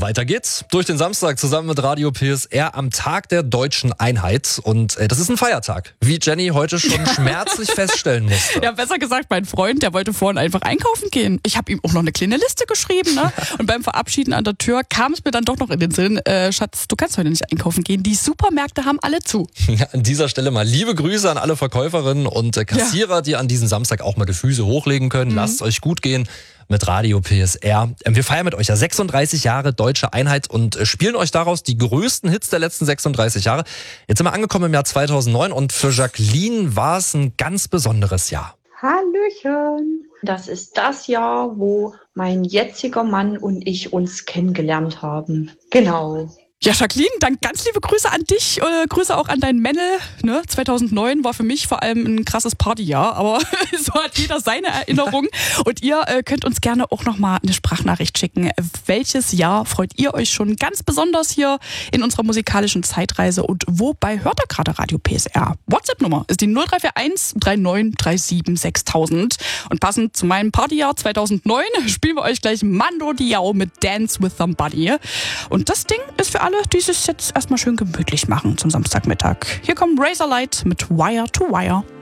Weiter geht's durch den Samstag zusammen mit Radio PSR am Tag der deutschen Einheit. Und das ist ein Feiertag, wie Jenny heute schon schmerzlich feststellen musste. Ja, besser gesagt, mein Freund, der wollte vorhin einfach einkaufen gehen. Ich habe ihm auch noch eine kleine Liste geschrieben, ne? Und beim Verabschieden an der Tür kam es mir dann doch noch in den Sinn, Schatz, du kannst heute nicht einkaufen gehen. Die Supermärkte haben alle zu. Ja, an dieser Stelle mal liebe Grüße an alle Verkäuferinnen und Kassierer, die an diesem Samstag auch mal die Füße hochlegen können. Lasst euch gut gehen mit Radio PSR. Wir feiern mit euch ja 36 Jahre deutsche Einheit und spielen euch daraus die größten Hits der letzten 36 Jahre. Jetzt sind wir angekommen im Jahr 2009 und für Jacqueline war es ein ganz besonderes Jahr. Hallöchen! Das ist das Jahr, wo mein jetziger Mann und ich uns kennengelernt haben. Genau. Ja, Jacqueline, dann ganz liebe Grüße an dich, Grüße auch an dein Männle. Ne? 2009 war für mich vor allem ein krasses Partyjahr, aber so hat jeder seine Erinnerung. Und ihr könnt uns gerne auch nochmal eine Sprachnachricht schicken. Welches Jahr freut ihr euch schon ganz besonders hier in unserer musikalischen Zeitreise und wobei hört ihr gerade Radio PSR? WhatsApp-Nummer ist die 0341 3937 6000. Und passend zu meinem Partyjahr 2009 spielen wir euch gleich Mando Diao mit Dance with Somebody. Und das Ding ist für alle, die es jetzt erstmal schön gemütlich machen zum Samstagmittag. Hier kommt Razorlight mit Wire to Wire.